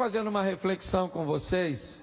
fazendo uma reflexão com vocês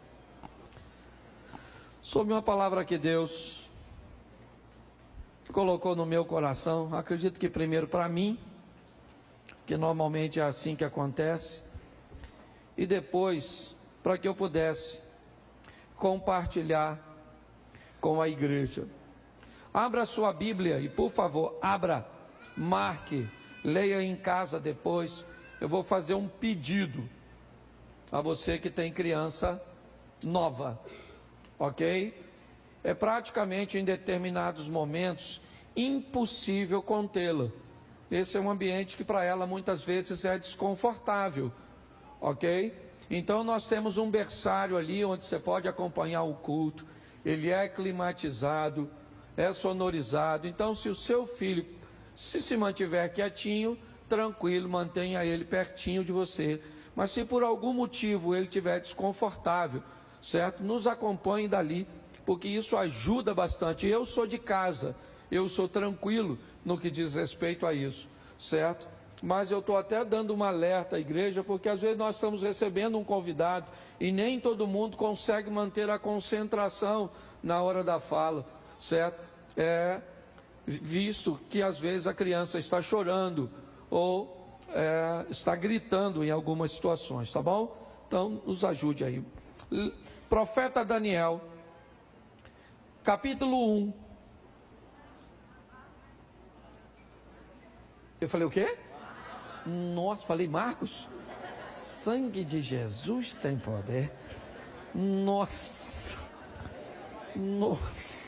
sobre uma palavra que Deus colocou no meu coração. Acredito que primeiro para mim, que normalmente é assim que acontece, e depois para que eu pudesse compartilhar com a igreja. Abra sua Bíblia e, por favor, abra, marque, leia em casa depois. Eu vou fazer um pedido a você que tem criança nova, ok? É praticamente em determinados momentos impossível contê-la. Esse é um ambiente que para ela muitas vezes é desconfortável, ok? Então nós temos um berçário ali onde você pode acompanhar o culto. Ele é climatizado, é sonorizado. Então, se o seu filho se mantiver quietinho, tranquilo, mantenha ele pertinho de você. Mas se por algum motivo ele estiver desconfortável, certo? Nos acompanhe dali, porque isso ajuda bastante. Eu sou de casa, eu sou tranquilo no que diz respeito a isso, certo? Mas eu estou até dando um alerta à igreja, porque às vezes nós estamos recebendo um convidado e nem todo mundo consegue manter a concentração na hora da fala, certo? Visto que às vezes a criança está chorando ou está gritando em algumas situações, tá bom? Então nos ajude aí. Profeta Daniel, capítulo 1. Eu falei o quê? Nossa, falei Marcos? Sangue de Jesus tem poder. Nossa.